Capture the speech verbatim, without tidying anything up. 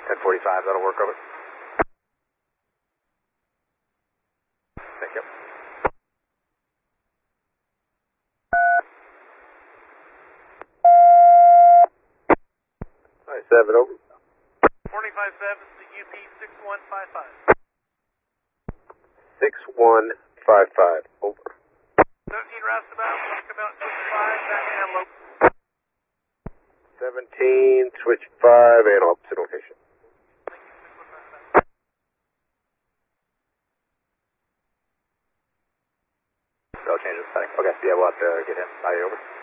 ten forty-five, that'll work over. Thank you. Hi, seven over. Morning five seven, the U P six one five five. six one five five, over. seventeen roustabout, walkabout switch five, back to Antelope. seventeen, switch five, and opposite location. They'll change the setting. Okay, yeah, we'll have to get him. Bye, over.